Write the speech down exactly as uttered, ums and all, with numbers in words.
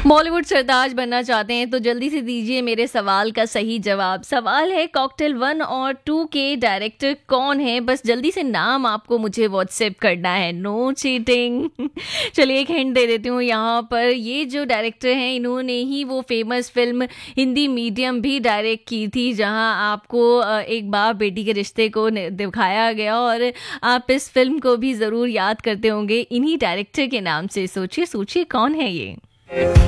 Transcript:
बॉलीवुड सरताज बनना चाहते हैं तो जल्दी से दीजिए मेरे सवाल का सही जवाब। सवाल है कॉकटेल वन और टू के डायरेक्टर कौन है? बस जल्दी से नाम आपको मुझे व्हाट्सएप करना है, नो चीटिंग। चलिए एक हिंट दे देती हूँ यहाँ पर। ये जो डायरेक्टर हैं इन्होंने ही वो फेमस फिल्म हिंदी मीडियम भी डायरेक्ट की थी, जहाँ आपको एक बाप बेटी के रिश्ते को दिखाया गया और आप इस फिल्म को भी ज़रूर याद करते होंगे इन्हीं डायरेक्टर के नाम से। सोचिए सोचिए कौन है ये।